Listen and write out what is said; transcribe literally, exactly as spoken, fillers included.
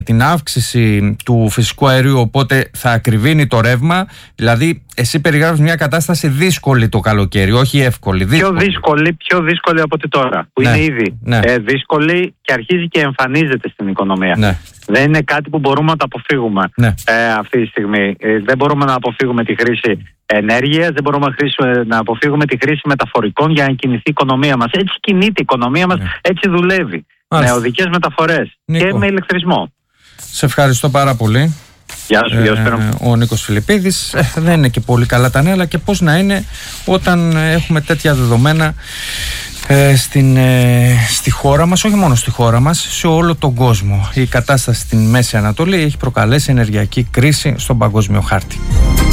την αύξηση του φυσικού αερίου, οπότε θα ακριβίνει το ρεύμα. Δηλαδή, εσύ περιγράφεις μια κατάσταση δύσκολη το καλοκαίρι, όχι εύκολη. Δύσκολη. Πιο δύσκολη, πιο δύσκολη από ό,τι τώρα. Που ναι, είναι ήδη ναι. ε, δύσκολη και αρχίζει και εμφανίζεται στην οικονομία. Ναι. Δεν είναι κάτι που μπορούμε να το αποφύγουμε ναι. ε, αυτή τη στιγμή. Ε, δεν μπορούμε να αποφύγουμε τη χρήση ενέργειας, δεν μπορούμε να, χρήση, να αποφύγουμε τη χρήση μεταφορικών για να κινηθεί η οικονομία μας. Έτσι κινείται η οικονομία μας, ναι. έτσι δουλεύει. Με οδικές μεταφορές και με ηλεκτρισμό. Σε ευχαριστώ πάρα πολύ. Γεια σου, γεια σου. Ε, ο Νίκος Φιλιππίδης. ε, Δεν είναι και πολύ καλά τα νέα, αλλά και πώς να είναι όταν έχουμε τέτοια δεδομένα ε, στην, ε, στη χώρα μας, όχι μόνο στη χώρα μας, σε όλο τον κόσμο. Η κατάσταση στην Μέση Ανατολή έχει προκαλέσει ενεργειακή κρίση στον παγκόσμιο χάρτη.